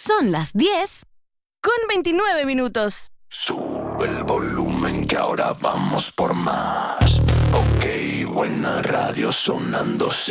Son las 10:29. Sube el volumen que ahora vamos por más. Ok, buena radio sonando, sí.